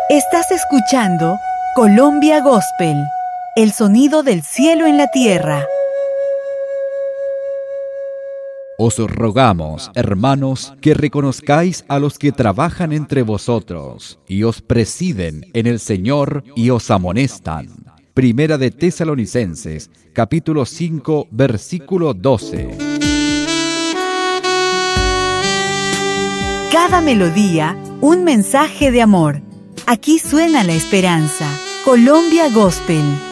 Estás escuchando Colombia Gospel, el sonido del cielo en la tierra. Os rogamos, hermanos, que reconozcáis a los que trabajan entre vosotros y os presiden en el Señor y os amonestan. Primera de Tesalonicenses, capítulo 5, versículo 12. Cada melodía, un mensaje de amor. Aquí suena la esperanza. Colombia Gospel.